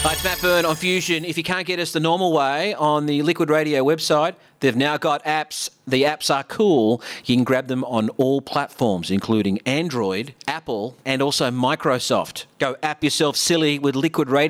Hi, it's Matt Byrne on Fusion. If you can't get us the normal way on the Liquid Radio website, they've now got apps. The apps are cool. You can grab them on all platforms, including Android, Apple, and also Microsoft. Go app yourself silly with Liquid Radio.